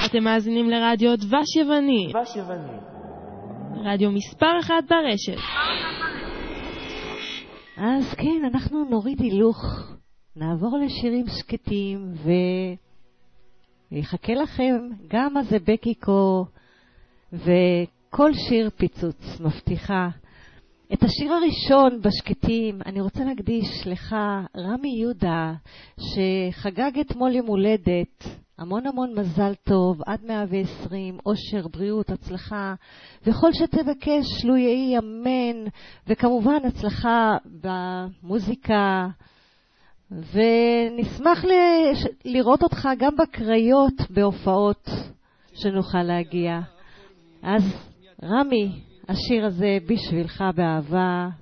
אתם מאזינים לרדיו דבש יווני. רדיו מספר 1 ברשת. אז כן, אנחנו נוריד הילוך, נעבור לשירים שקטים ויחכה לכם גם הזה בקיקו וכל שיר פיצוץ מבטיחה. את השיר הראשון בשקטים אני רוצה להקדיש לך, רמי יהודה, שחגג אתמול יום הולדת. המון המון מזל טוב, עד 120, אושר, בריאות, הצלחה, וכל שתבקש לו יהי אמן, וכמובן הצלחה במוזיקה, ונשמח לראות אותך גם בקריות בהופעות שנוכל להגיע. אז רמי, השיר הזה בשבילך באהבה,